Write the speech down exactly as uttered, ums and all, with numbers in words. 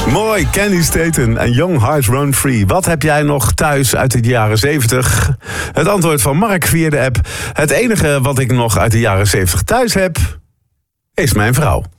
Mooi, Candy Staten en Young Hearts Run Free. Wat heb jij nog thuis uit de jaren zeventig? Het antwoord van Mark via de app. Het enige wat ik nog uit de jaren zeventig thuis heb, is mijn vrouw.